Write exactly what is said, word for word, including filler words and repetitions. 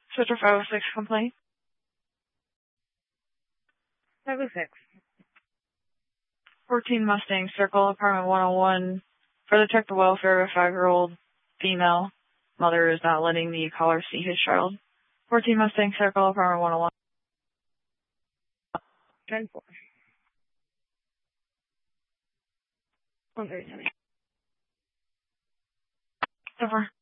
Switcher five oh six complaint. five oh six. fourteen Mustang Circle, apartment one oh one. Further check the welfare of a five-year-old female. Mother is not letting the caller see his child. fourteen Mustang Circle, apartment one oh one. ten four. one thirty-seven. Over.